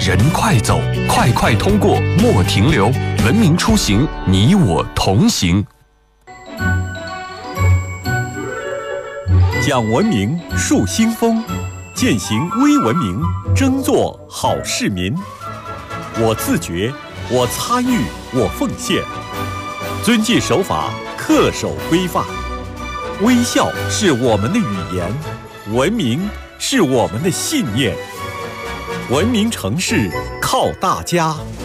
人快走，快快通过，莫停留。文明出行，你我同行。 讲文明树新风，践行微文明，争做好市民。我自觉，我参与，我奉献，遵纪守法，恪守规范。微笑是我们的语言，文明是我们的信念。文明城市靠大家。